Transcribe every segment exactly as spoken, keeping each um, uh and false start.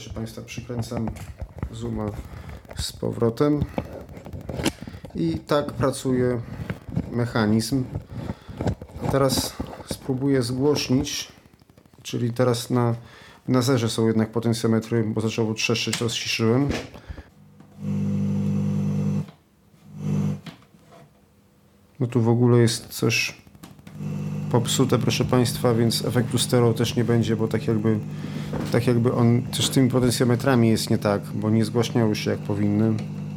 proszę Państwa, przykręcam zooma z powrotem i tak pracuje mechanizm. A teraz spróbuję zgłośnić, czyli teraz na, na zerze są jednak potencjometry, bo zaczęło trzeszczeć, to ściszyłem. No tu w ogóle jest coś popsute, proszę Państwa, więc efektu stereo też nie będzie, bo tak jakby, tak jakby on też z tymi potencjometrami jest nie tak, bo nie zgłaśniały się jak powinny.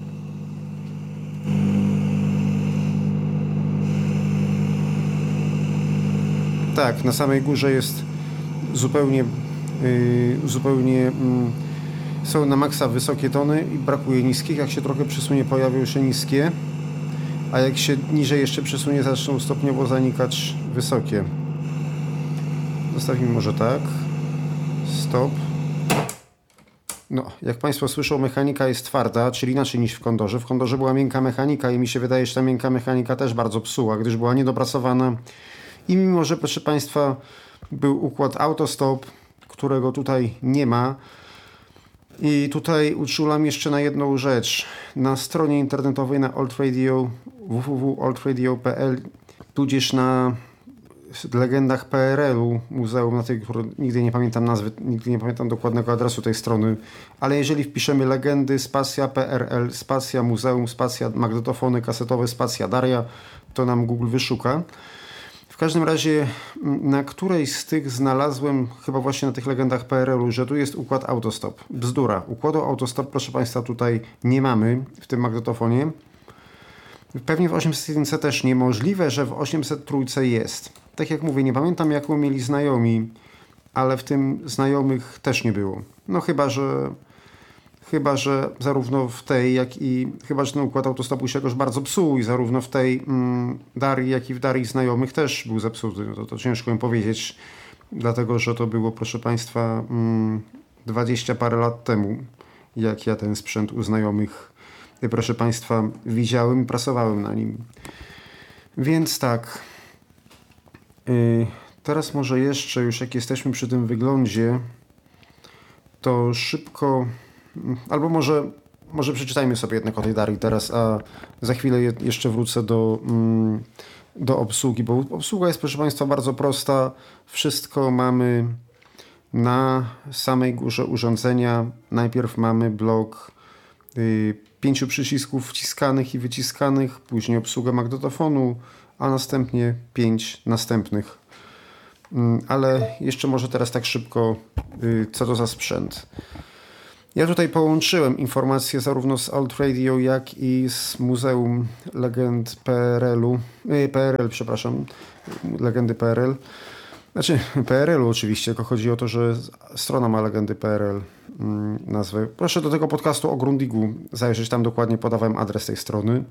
Tak, na samej górze jest zupełnie, yy, zupełnie yy, są na maksa wysokie tony i brakuje niskich. Jak się trochę przesunie, pojawią się niskie, a jak się niżej jeszcze przesunie, zaczną stopniowo zanikać wysokie. Zostawimy może tak. Stop. No, jak Państwo słyszą, mechanika jest twarda, czyli inaczej niż w Condorze. W Condorze była miękka mechanika i mi się wydaje, że ta miękka mechanika też bardzo psuła, gdyż była niedopracowana. I mimo, że, proszę Państwa, był układ autostop, którego tutaj nie ma. I tutaj uczulam jeszcze na jedną rzecz. Na stronie internetowej na Old Radio, w w w kropka old radio kropka p l, tudzież na legendach P R L-u, muzeum, na tej, który nigdy nie pamiętam nazwy, nigdy nie pamiętam dokładnego adresu tej strony, ale jeżeli wpiszemy legendy, spacja P R L, spacja muzeum, spacja magnetofony kasetowe, spacja Daria, to nam Google wyszuka. W każdym razie na którejś z tych znalazłem, chyba właśnie na tych legendach P R L-u, że tu jest układ autostop. Bzdura. Układu autostop, proszę Państwa, tutaj nie mamy w tym magnetofonie. Pewnie w osiemset jeden też niemożliwe, że w osiemset trzy jest. Tak jak mówię, nie pamiętam jaką mieli znajomi, ale w tym znajomych też nie było. No chyba, że chyba, że zarówno w tej, jak i chyba, że ten układ autostopu się jakoś bardzo psuł i zarówno w tej mm, Darii, jak i w Darii znajomych też był zepsuty. No to, to ciężko mi powiedzieć, dlatego, że to było, proszę Państwa, mm, dwadzieścia parę lat temu, jak ja ten sprzęt u znajomych, proszę Państwa, widziałem i pracowałem na nim. Więc tak, yy, teraz może jeszcze, już jak jesteśmy przy tym wyglądzie, to szybko, albo może, może przeczytajmy sobie jednak o tej Darii teraz, a za chwilę je, jeszcze wrócę do, mm, do obsługi, bo obsługa jest, proszę Państwa, bardzo prosta. Wszystko mamy na samej górze urządzenia. Najpierw mamy blok y, pięciu przycisków wciskanych i wyciskanych, później obsługę magnetofonu, a następnie pięć następnych. Y, ale jeszcze może teraz tak szybko, y, co to za sprzęt. Ja tutaj połączyłem informacje zarówno z Old Radio, jak i z Muzeum Legend P R L-u, P R L, przepraszam, legendy P R L. Znaczy P R L-u oczywiście, tylko chodzi o to, że strona ma legendy P R L mm, nazwę. Proszę do tego podcastu o Grundigu zajrzeć, tam dokładnie podawałem adres tej strony.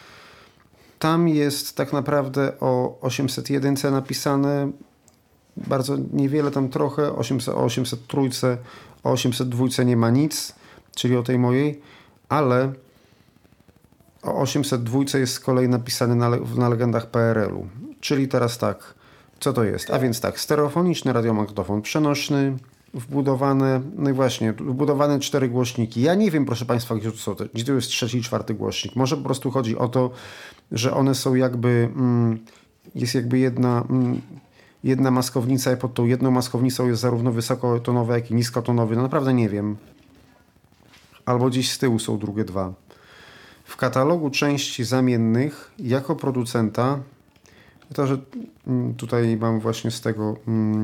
Tam jest tak naprawdę o osiemset jeden napisane, bardzo niewiele, tam trochę, osiemset, o osiemset trzy, o osiemset dwa nie ma nic, czyli o tej mojej, ale o osiemset dwa jest z kolei napisane na, na legendach P R L-u. Czyli teraz tak, co to jest? A więc tak, stereofoniczny radiomagnetofon przenośny, wbudowane, no i właśnie, wbudowane cztery głośniki. Ja nie wiem, proszę Państwa, gdzie tu są te, gdzie tu jest trzeci i czwarty głośnik. Może po prostu chodzi o to, że one są jakby, mm, jest jakby jedna... Mm, jedna maskownica i pod tą jedną maskownicą jest zarówno wysokotonowy, jak i niskotonowy. No naprawdę nie wiem. Albo gdzieś z tyłu są drugie dwa. W katalogu części zamiennych jako producenta, to, że tutaj mam właśnie z tego,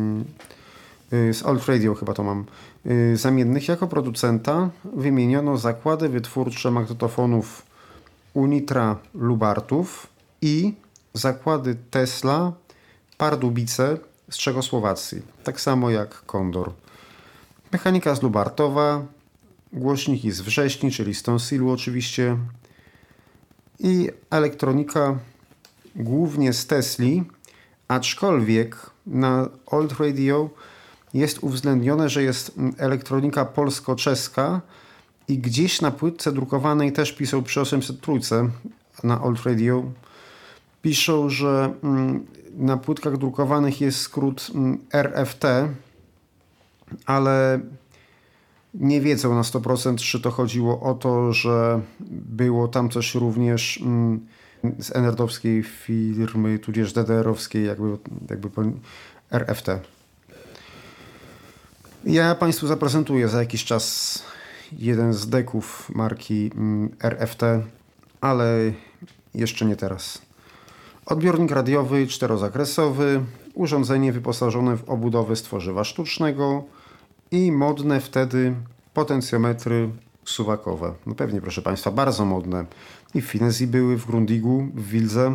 z Old Radio chyba to mam, zamiennych jako producenta wymieniono zakłady wytwórcze magnetofonów Unitra Lubartów i zakłady Tesla Pardubice z Czechosłowacji, tak samo jak Condor. Mechanika z Lubartowa, głośniki z Wrześni, czyli z Tonsilu oczywiście, i elektronika głównie z Tesli, aczkolwiek na Old Radio jest uwzględnione, że jest elektronika polsko-czeska i gdzieś na płytce drukowanej też piszą przy osiemset trzy na Old Radio, piszą, że na płytkach drukowanych jest skrót R F T, ale nie wiedzą na sto procent, czy to chodziło o to, że było tam coś również mm, z en er dowskiej firmy, tudzież de de erowskiej, jakby, jakby er ef te. Ja Państwu zaprezentuję za jakiś czas jeden z deków marki mm, er ef te, ale jeszcze nie teraz. Odbiornik radiowy czterozakresowy, urządzenie wyposażone w obudowę z tworzywa sztucznego i modne wtedy potencjometry suwakowe. No pewnie, proszę Państwa, bardzo modne. I w Finezji były, w Grundigu, w Wildze.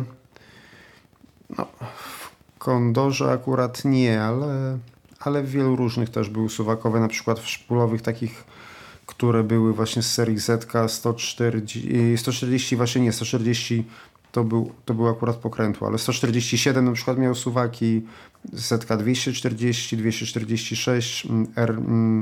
No, w Condorze akurat nie, ale, ale w wielu różnych też były suwakowe, na przykład w szpulowych takich, które były właśnie z serii Z K sto czterdzieści, sto czterdzieści właśnie nie, sto czterdzieści to był, to był akurat pokrętło, ale sto czterdzieści siedem na przykład miał suwaki, Z K dwieście czterdzieści, dwieście czterdzieści sześć, R,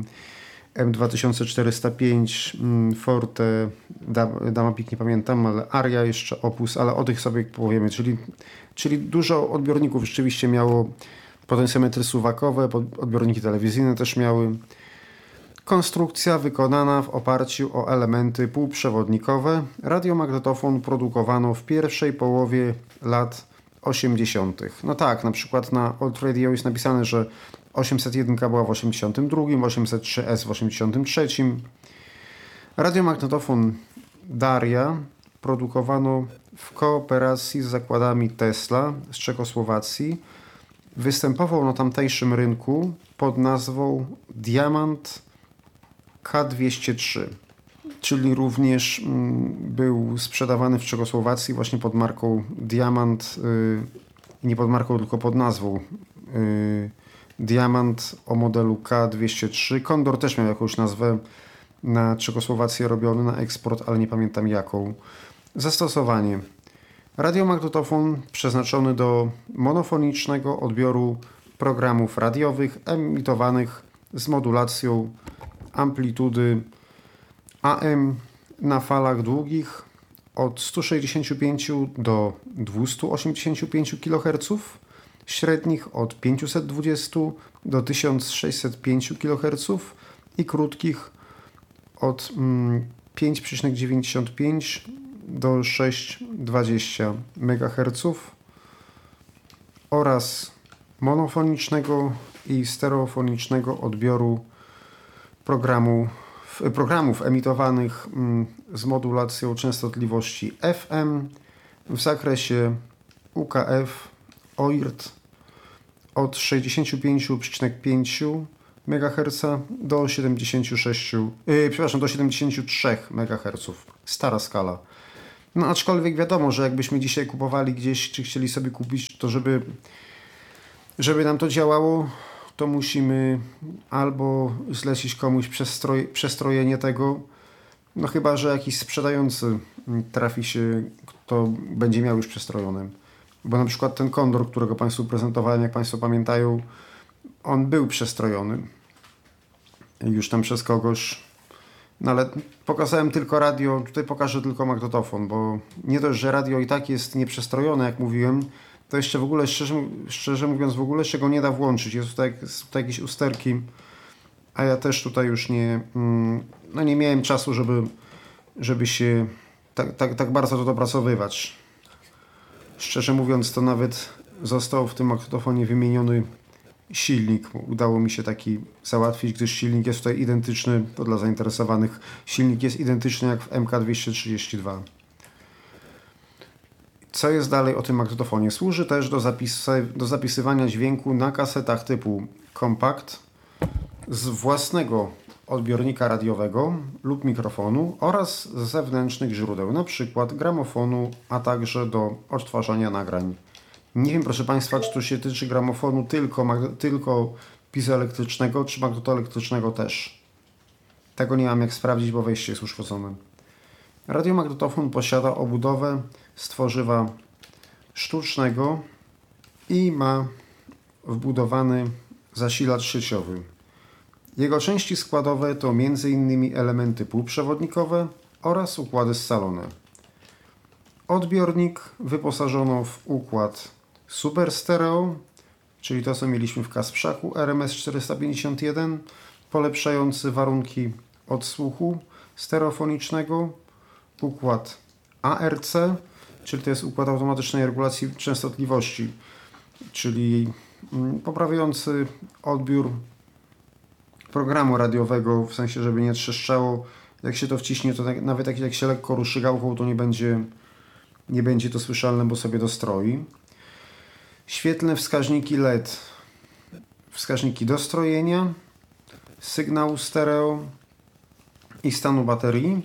M dwa tysiące czterysta pięć, Forte, Damapik nie pamiętam, ale Aria jeszcze, Opus, ale o tych sobie powiemy, czyli, czyli dużo odbiorników rzeczywiście miało potencjometry suwakowe, odbiorniki telewizyjne też miały. Konstrukcja wykonana w oparciu o elementy półprzewodnikowe. Radiomagnetofon produkowano w pierwszej połowie lat osiemdziesiątych. No tak, na przykład na Old Radio jest napisane, że osiemset jeden była w osiemdziesiątym drugim, osiemset trzy S w osiemdziesiątym trzecim. Radiomagnetofon Daria produkowano w kooperacji z zakładami Tesla z Czechosłowacji. Występował na tamtejszym rynku pod nazwą Diamant K dwieście trzy, czyli również mm, był sprzedawany w Czechosłowacji właśnie pod marką Diamant, yy, nie pod marką, tylko pod nazwą yy, Diamant o modelu K dwieście trzy. Condor też miał jakąś nazwę na Czechosłowację robiony na eksport, ale nie pamiętam jaką. Zastosowanie. Radiomagnetofon przeznaczony do monofonicznego odbioru programów radiowych emitowanych z modulacją amplitudy A M na falach długich od stu sześćdziesięciu pięciu do dwustu osiemdziesięciu pięciu kiloherców, średnich od pięciuset dwudziestu do tysiąc sześćset pięciu kiloherców i krótkich od mm, pięć przecinek dziewięćdziesiąt pięć do sześć przecinek dwadzieścia megaherców oraz monofonicznego i stereofonicznego odbioru programu, programów emitowanych z modulacją częstotliwości F M w zakresie U K F O I R T od sześćdziesiąt pięć przecinek pięć megaherców do siedemdziesięciu sześciu, yy, przepraszam, do siedemdziesięciu trzech megaherców. Stara skala. No aczkolwiek wiadomo, że jakbyśmy dzisiaj kupowali gdzieś, czy chcieli sobie kupić, to żeby, żeby nam to działało, to musimy albo zlecić komuś przestroj, przestrojenie tego, no chyba że jakiś sprzedający trafi się, kto będzie miał już przestrojone. Bo na przykład ten Condor, którego Państwu prezentowałem, jak Państwo pamiętają, on był przestrojony już tam przez kogoś. No ale pokazałem tylko radio, tutaj pokażę tylko magnetofon, bo nie dość, że radio i tak jest nieprzestrojone, jak mówiłem, to jeszcze w ogóle, szczerze, szczerze mówiąc, w ogóle się go nie da włączyć. Jest tutaj, jest tutaj jakieś usterki, a ja też tutaj już nie, no nie miałem czasu, żeby, żeby się tak, tak, tak bardzo to dopracowywać. Szczerze mówiąc, to nawet został w tym magnetofonie wymieniony silnik. Udało mi się taki załatwić, gdyż silnik jest tutaj identyczny, to dla zainteresowanych, silnik jest identyczny jak w M K dwieście trzydzieści dwa. Co jest dalej o tym magnetofonie? Służy też do, zapisy, do zapisywania dźwięku na kasetach typu kompakt z własnego odbiornika radiowego lub mikrofonu oraz z zewnętrznych źródeł, np. gramofonu, a także do odtwarzania nagrań. Nie wiem, proszę Państwa, czy to się tyczy gramofonu tylko, tylko piezoelektrycznego, czy magnetoelektrycznego też. Tego nie mam jak sprawdzić, bo wejście jest uszkodzone. Radiomagnetofon posiada obudowę z tworzywa sztucznego i ma wbudowany zasilacz sieciowy. Jego części składowe to między innymi elementy półprzewodnikowe oraz układy scalone. Odbiornik wyposażono w układ Super Stereo, czyli to co mieliśmy w Kasprzaku R M S czterysta pięćdziesiąt jeden, polepszający warunki odsłuchu stereofonicznego, układ A R C, czyli to jest układ automatycznej regulacji częstotliwości, czyli poprawiający odbiór programu radiowego, w sensie, żeby nie trzeszczało. Jak się to wciśnie, to tak, nawet jak się lekko ruszy gałką, to nie będzie, nie będzie to słyszalne, bo sobie dostroi. Świetlne wskaźniki L E D, wskaźniki dostrojenia, sygnału stereo i stanu baterii.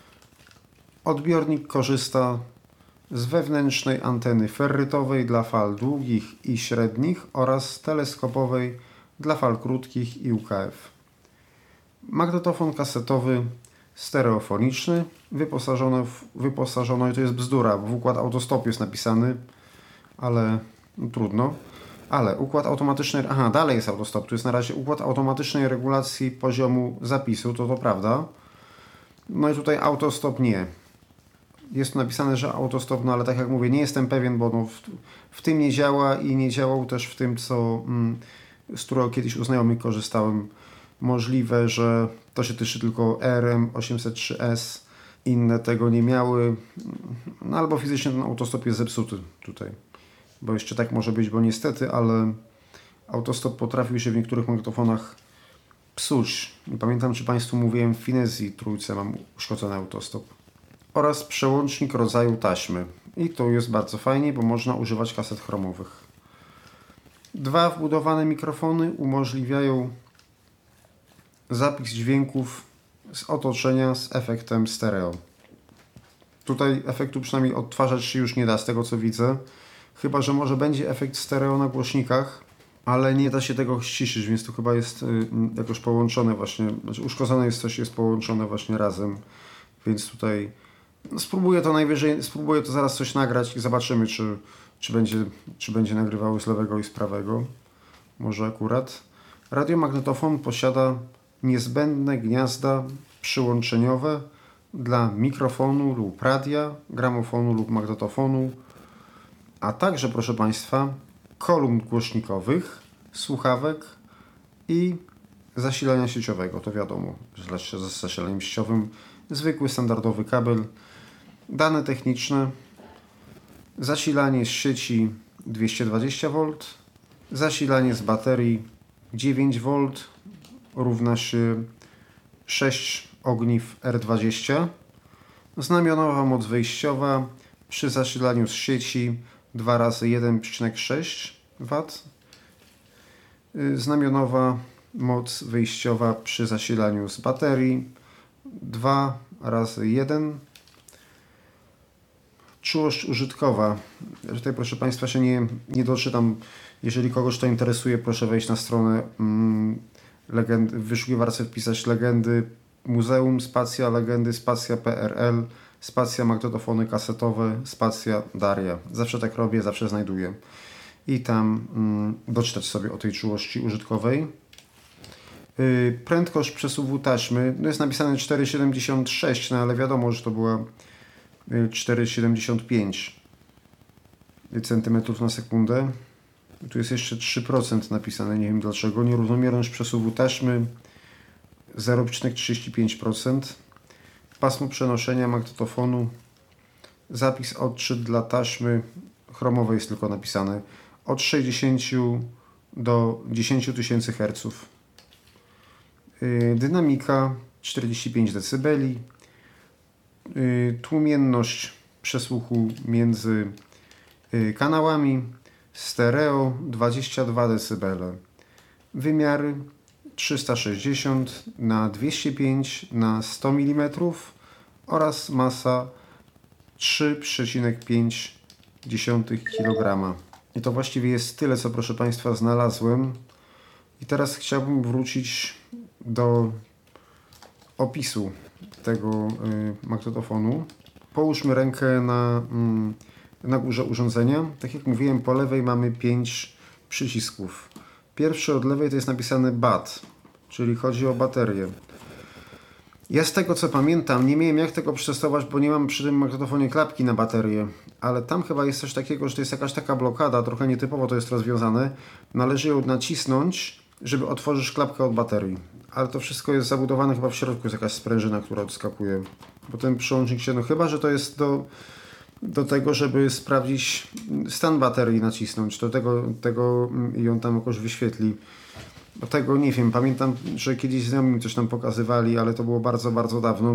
Odbiornik korzysta z wewnętrznej anteny ferrytowej dla fal długich i średnich oraz teleskopowej dla fal krótkich i U K F. Magnetofon kasetowy stereofoniczny wyposażony w, wyposażono, i to jest bzdura, bo w układ autostop jest napisany, ale no, trudno. Ale układ automatycznej, aha, dalej jest autostop, tu jest na razie układ automatycznej regulacji poziomu zapisu, to to prawda. No i tutaj autostop nie. Jest tu napisane, że autostop, no ale tak jak mówię, nie jestem pewien, bo no w, w tym nie działa i nie działał też w tym, co, mm, z którego kiedyś u znajomych korzystałem. Możliwe, że to się tyczy tylko R M osiemset trzy S, inne tego nie miały, no albo fizycznie ten autostop jest zepsuty tutaj, bo jeszcze tak może być, bo niestety, ale autostop potrafił się w niektórych magnetofonach psuć. Nie pamiętam, czy Państwu mówiłem, w Finezji trójce mam uszkodzony autostop. Oraz przełącznik rodzaju taśmy. I to jest bardzo fajnie, bo można używać kaset chromowych. Dwa wbudowane mikrofony umożliwiają zapis dźwięków z otoczenia z efektem stereo. Tutaj efektu przynajmniej odtwarzać się już nie da, z tego co widzę. Chyba że może będzie efekt stereo na głośnikach, ale nie da się tego ściszyć, więc to chyba jest y, jakoś połączone właśnie. Znaczy uszkodzone jest coś, jest połączone właśnie razem. Więc tutaj no, spróbuję to najwyżej, spróbuję to zaraz coś nagrać i zobaczymy, czy, czy, będzie, czy będzie nagrywało z lewego i z prawego. Może akurat. Radiomagnetofon posiada niezbędne gniazda przyłączeniowe dla mikrofonu lub radia, gramofonu lub magnetofonu, a także, proszę Państwa, kolumn głośnikowych, słuchawek i zasilania sieciowego. To wiadomo, że z zasilaniem sieciowym zwykły, standardowy kabel, dane techniczne, zasilanie z sieci dwieście dwadzieścia wolt, zasilanie z baterii dziewięć wolt równa się sześć ogniw R dwadzieścia, znamionowa moc wyjściowa przy zasilaniu z sieci dwa razy jeden przecinek sześć watów, znamionowa moc wyjściowa przy zasilaniu z baterii dwa razy jeden. Czułość użytkowa. Tutaj, proszę Państwa, się nie, nie doczytam. Jeżeli kogoś to interesuje, proszę wejść na stronę mm, legendy, w wyszukiwarce wpisać legendy muzeum, spacja legendy, spacja P R L, spacja magnetofony kasetowe, spacja Daria. Zawsze tak robię, zawsze znajduję. I tam mm, doczytać sobie o tej czułości użytkowej. Yy, prędkość przesuwu taśmy, no jest napisane cztery przecinek siedemdziesiąt sześć, no ale wiadomo, że to była cztery przecinek siedemdziesiąt pięć centymetrów na sekundę. Tu jest jeszcze trzy procent napisane, nie wiem dlaczego. Nierównomierność przesuwu taśmy zero przecinek trzydzieści pięć procent. Pasmo przenoszenia magnetofonu. Zapis odczyt dla taśmy chromowej jest tylko napisane od sześćdziesięciu do dziesięciu tysięcy herców. Yy, dynamika czterdzieści pięć decybeli. Yy, tłumienność przesłuchu między yy, kanałami. Stereo dwadzieścia dwa decybele. Wymiary trzysta sześćdziesiąt na dwieście pięć na sto milimetrów oraz masa trzy przecinek pięć kilograma. I to właściwie jest tyle, co, proszę Państwa, znalazłem. I teraz chciałbym wrócić do opisu tego y, magnetofonu. Połóżmy rękę na, y, na górze urządzenia. Tak jak mówiłem, po lewej mamy pięć przycisków. Pierwszy od lewej to jest napisane B A T, czyli chodzi o baterię. Ja z tego co pamiętam, nie miałem jak tego przetestować, bo nie mam przy tym magnetofonie klapki na baterię, ale tam chyba jest coś takiego, że to jest jakaś taka blokada, trochę nietypowo to jest rozwiązane. Należy ją nacisnąć, żeby otworzyć klapkę od baterii. ale to wszystko jest zabudowane, chyba w środku jest jakaś sprężyna, która odskakuje. Bo ten przełącznik się, no chyba, że to jest do, do tego, żeby sprawdzić stan baterii, nacisnąć do tego, tego i on tam jakoś wyświetli. Do tego nie wiem, pamiętam, że kiedyś znajomi mi coś tam pokazywali, ale to było bardzo, bardzo dawno.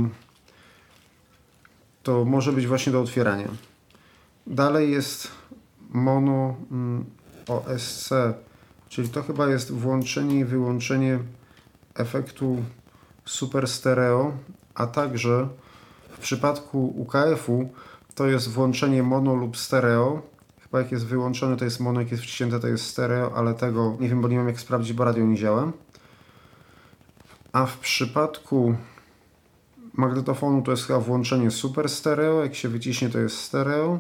To może być właśnie do otwierania. Dalej jest mono mm, O S C, czyli to chyba jest włączenie i wyłączenie efektu super stereo, a także w przypadku U K F-u to jest włączenie mono lub stereo. Chyba jak jest wyłączone to jest mono, jak jest wciśnięte to jest stereo, ale tego nie wiem, bo nie wiem jak sprawdzić, bo radio nie działa. A w przypadku magnetofonu to jest chyba włączenie super stereo, jak się wyciśnie to jest stereo.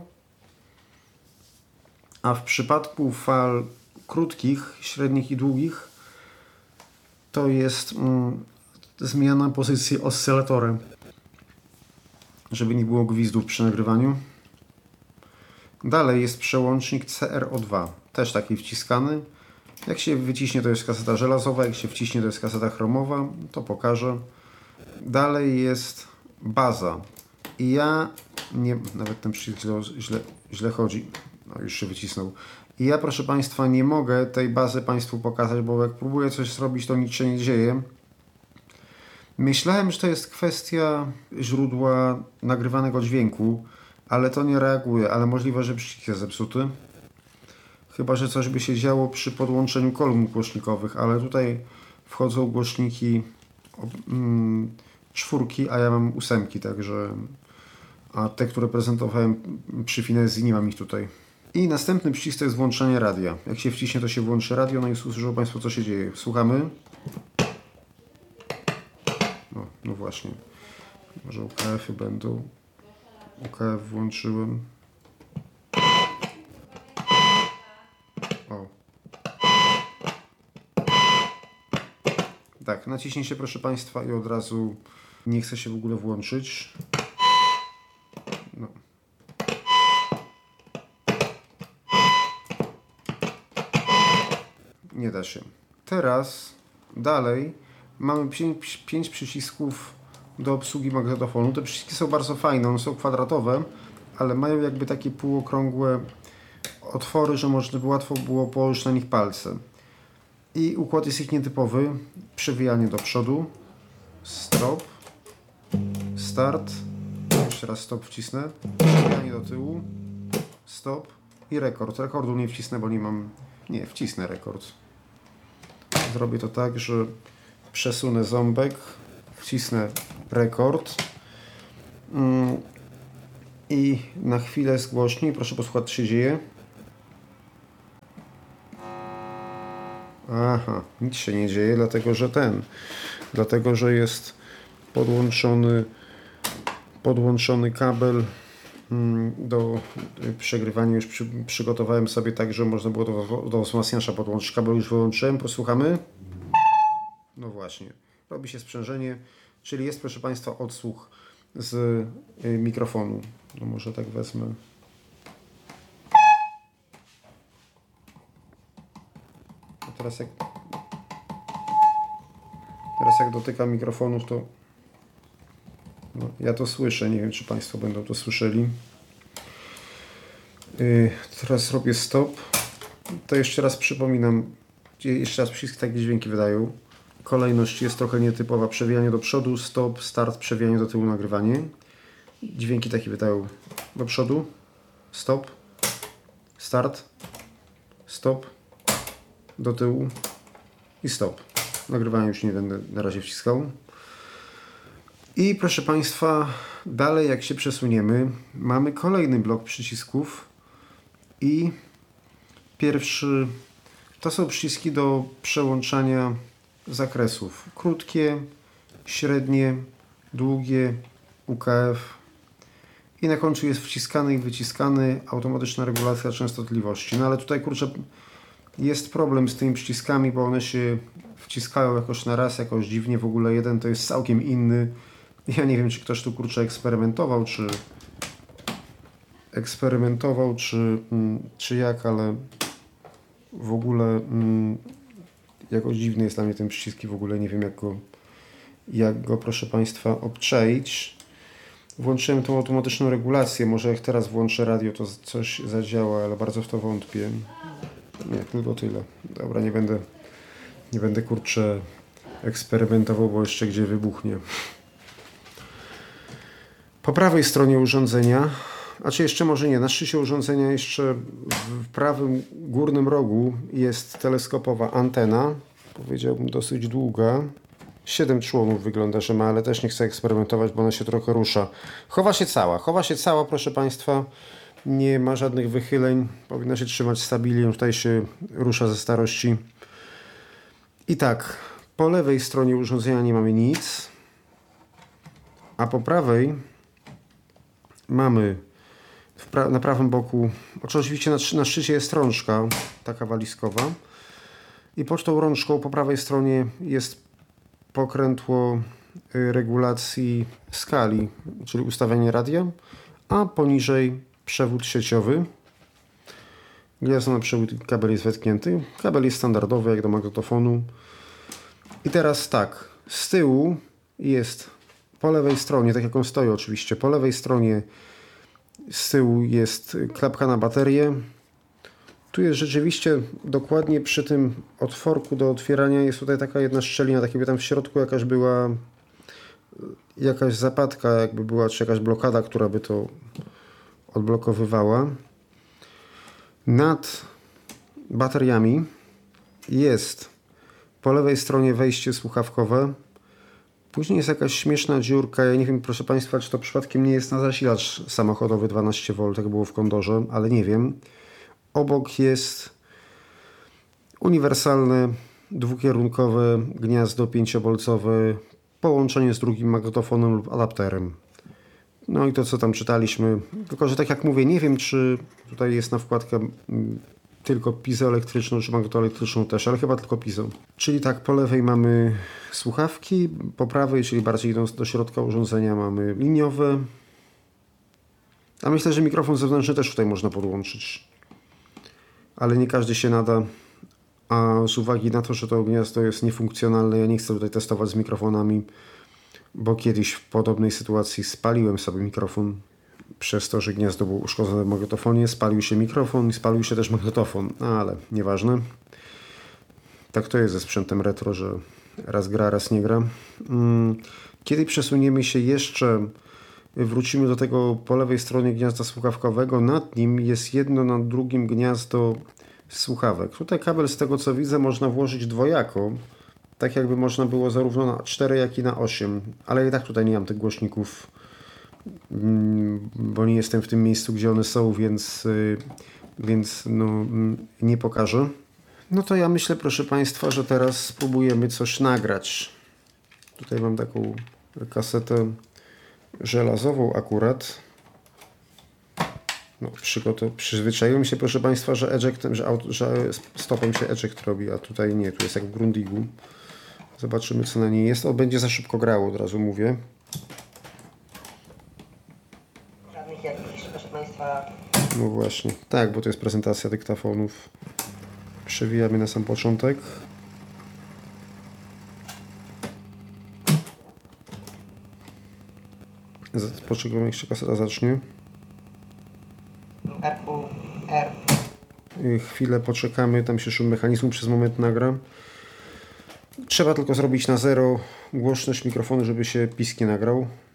A w przypadku fal krótkich, średnich i długich to jest mm, zmiana pozycji oscylatorem, żeby nie było gwizdów przy nagrywaniu. Dalej jest przełącznik C R O dwa, też taki wciskany. Jak się wyciśnie to jest kaseta żelazowa, jak się wciśnie to jest kaseta chromowa, to pokażę. Dalej jest baza i ja nie, nawet ten przycisk źle, źle, źle chodzi, no już się wycisnął. I ja, proszę Państwa, nie mogę tej bazy Państwu pokazać, bo jak próbuję coś zrobić, to nic się nie dzieje. Myślałem, że to jest kwestia źródła nagrywanego dźwięku, ale to nie reaguje, ale możliwe, że przycisk jest zepsuty. Chyba że coś by się działo przy podłączeniu kolumn głośnikowych, ale tutaj wchodzą głośniki mm, czwórki, a ja mam ósemki, także a te, które prezentowałem przy Finezji, nie mam ich tutaj. I następny przycisk to jest włączenie radia. Jak się wciśnie, to się włączy radio, no i usłyszą Państwo, co się dzieje. Słuchamy. No, no właśnie. Może U K F-y będą. U K F włączyłem. O. Tak, naciśnijcie proszę Państwa i od razu nie chce się w ogóle włączyć. No. Nie da się. Teraz dalej mamy pięć, pięć przycisków do obsługi magnetofonu. Te przyciski są bardzo fajne, one są kwadratowe, ale mają jakby takie półokrągłe otwory, że można by łatwo było położyć na nich palce. I układ jest ich nietypowy. Przewijanie do przodu, stop, start, jeszcze raz stop wcisnę, przewijanie do tyłu, stop i rekord. Rekordu nie wcisnę, bo nie mam... Nie, wcisnę rekord. Zrobię to tak, że przesunę ząbek, wcisnę rekord mm, i na chwilę zgłośnij. Proszę posłuchać, co się dzieje. Aha, nic się nie dzieje, dlatego że ten, dlatego że jest podłączony podłączony kabel mm, do przegrywania. Już przy, przygotowałem sobie tak, że można było do, do wzmacniacza podłączyć. Kabel już wyłączyłem, posłuchamy. No właśnie, robi się sprzężenie, czyli jest, proszę Państwa, odsłuch z y, mikrofonu. No może tak wezmę. A teraz jak teraz jak dotykam mikrofonów, to no, ja to słyszę. Nie wiem, czy Państwo będą to słyszeli. Yy, teraz robię stop. To jeszcze raz przypominam. Jeszcze raz wszystkie takie dźwięki wydają. Kolejność jest trochę nietypowa. Przewijanie do przodu, stop, start, przewijanie do tyłu, nagrywanie. Dźwięki takie wydają do przodu, stop, start, stop, do tyłu i stop. Nagrywania już nie będę na razie wciskał. I proszę Państwa, dalej jak się przesuniemy, mamy kolejny blok przycisków i pierwszy to są przyciski do przełączania zakresów. Krótkie, średnie, długie, U K F i na końcu jest wciskany i wyciskany, automatyczna regulacja częstotliwości. No ale tutaj kurczę, jest problem z tymi przyciskami, bo one się wciskają jakoś na raz, jakoś dziwnie, w ogóle jeden to jest całkiem inny. Ja nie wiem, czy ktoś tu kurczę eksperymentował, czy eksperymentował, czy, czy jak, ale w ogóle mm, jakoś dziwny jest dla mnie ten przycisk i w ogóle nie wiem, jak go jak go, proszę Państwa, obczaić. Włączyłem tą automatyczną regulację. Może jak teraz włączę radio, to coś zadziała, ale bardzo w to wątpię. Nie, tylko tyle. Dobra, nie będę, nie będę kurczę eksperymentował, bo jeszcze gdzie wybuchnie. Po prawej stronie urządzenia, a czy jeszcze może nie, na szczycie urządzenia jeszcze w prawym górnym rogu jest teleskopowa antena. Powiedziałbym dosyć długa. Siedem członów wygląda, że ma, ale też nie chcę eksperymentować, bo ona się trochę rusza. Chowa się cała, chowa się cała, proszę Państwa. Nie ma żadnych wychyleń. Powinna się trzymać stabilnie. Tutaj się rusza ze starości. I tak, po lewej stronie urządzenia nie mamy nic. A po prawej mamy pra na prawym boku, oczywiście na, na szczycie jest rączka, taka walizkowa. I pod tą rączką po prawej stronie jest pokrętło regulacji skali, czyli ustawienie radia, a poniżej przewód sieciowy. Gniazdo na przewód, kabel jest wetknięty. Kabel jest standardowy, jak do magnetofonu. I teraz tak, z tyłu jest po lewej stronie, tak jak on stoi oczywiście, po lewej stronie z tyłu jest klapka na baterię. Tu jest rzeczywiście dokładnie przy tym otworku do otwierania jest tutaj taka jedna szczelina, tak jakby tam w środku jakaś była jakaś zapadka, jakby była, czy jakaś blokada, która by to odblokowywała. Nad bateriami jest po lewej stronie wejście słuchawkowe. Później jest jakaś śmieszna dziurka. Ja nie wiem, proszę Państwa, czy to przypadkiem nie jest na zasilacz samochodowy dwanaście wolt, jak było w Condorze, ale nie wiem. Obok jest uniwersalne, dwukierunkowe gniazdo pięciobolcowe, połączenie z drugim magnetofonem lub adapterem. No i to, co tam czytaliśmy. Tylko, że tak jak mówię, nie wiem, czy tutaj jest na wkładkę tylko piezoelektryczną, czy magnetoelektryczną też, ale chyba tylko piezo. Czyli tak, po lewej mamy słuchawki, po prawej, czyli bardziej idąc do środka urządzenia, mamy liniowe. A myślę, że mikrofon zewnętrzny też tutaj można podłączyć. Ale nie każdy się nada. A z uwagi na to, że to gniazdo jest niefunkcjonalne, ja nie chcę tutaj testować z mikrofonami, bo kiedyś w podobnej sytuacji spaliłem sobie mikrofon. Przez to, że gniazdo było uszkodzone w magnetofonie, spalił się mikrofon i spalił się też magnetofon. No, ale nieważne. Tak to jest ze sprzętem retro, że raz gra, raz nie gra. Kiedy przesuniemy się jeszcze, wrócimy do tego po lewej stronie gniazda słuchawkowego. Nad nim jest jedno nad drugim gniazdo słuchawek. Tutaj kabel, z tego co widzę, można włożyć dwojako. Tak jakby można było zarówno na cztery, jak i na osiem. Ale i tak tutaj nie mam tych głośników, bo nie jestem w tym miejscu, gdzie one są, więc, więc no, nie pokażę. No to ja myślę, proszę Państwa, że teraz spróbujemy coś nagrać. Tutaj mam taką kasetę żelazową akurat. No, przyzwyczaiłem się, proszę Państwa, że ejectem, że, auto, że stopem się eject robi, a tutaj nie, tu jest jak w Grundigu. Zobaczymy, co na niej jest. O, będzie za szybko grało, od razu mówię. Żadnych jakichś, proszę Państwa... No właśnie, tak, bo to jest prezentacja dyktafonów. Przewijamy na sam początek. Poczekamy, jak się kaseta zacznie. R U R. Chwilę poczekamy, tam się szum mechanizmu przez moment nagra. Trzeba tylko zrobić na zero głośność mikrofonu, żeby się pisk nie nagrał.